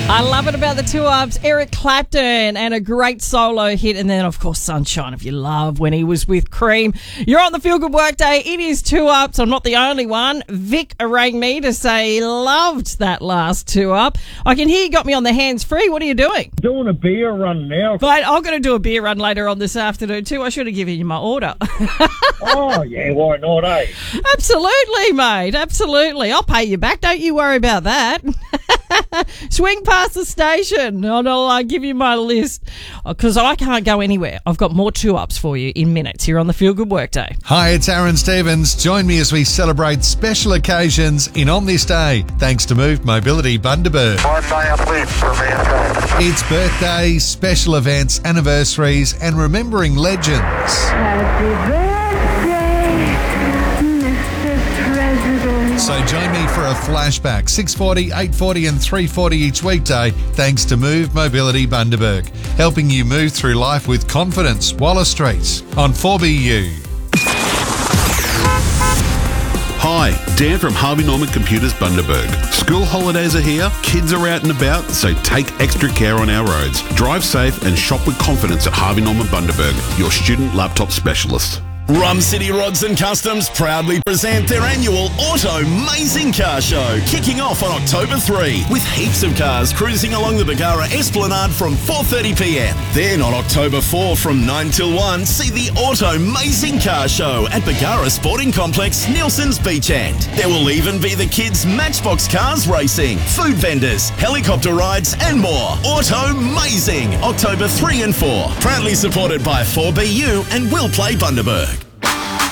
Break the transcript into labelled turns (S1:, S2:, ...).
S1: I love it about the two ups. Eric Clapton and a great solo hit. And then, of course, Sunshine of Your Love when he was with Cream. You're on the Feel Good Workday. It is two ups. I'm not the only one. Vic rang me to say he loved that last two up. I can hear you got me on the hands free. What are you doing?
S2: Doing a beer run now.
S1: Mate, I'm going to do a beer run later on this afternoon too. I should have given you my order.
S2: Oh, yeah, why not, eh?
S1: Absolutely, mate. Absolutely. I'll pay you back. Don't you worry about that. Swing past the station and I'll give you my list because I can't go anywhere. I've got more two-ups for you in minutes here on the Feel Good Workday.
S3: Hi, it's Aaron Stevens. Join me as we celebrate special occasions in On This Day, thanks to Move Mobility Bundaberg.
S4: 1 day up leave for mankind.
S3: It's birthdays, special events, anniversaries, and remembering legends.
S5: Happy birthday, Mr. President.
S3: So join me for a flashback, 6:40, 8:40 and 3:40 each weekday, thanks to Move Mobility Bundaberg, helping you move through life with confidence. Wallace Street on 4BU.
S6: Hi, Dan from Harvey Norman Computers Bundaberg. School holidays are here, kids are out and about, so take extra care on our roads. Drive safe and shop with confidence at Harvey Norman Bundaberg, your student laptop specialist.
S7: Rum City Rods and Customs proudly present their annual Auto Mazing Car Show, kicking off on October 3, with heaps of cars cruising along the Bargara Esplanade from 4:30pm. Then on October 4 from 9 till 1, see the Auto Mazing Car Show at Bargara Sporting Complex, Nielsen's Beach End. There will even be the kids' Matchbox cars racing, food vendors, helicopter rides and more. Auto Mazing, October 3 and 4. Proudly supported by 4BU and Will Play Bundaberg.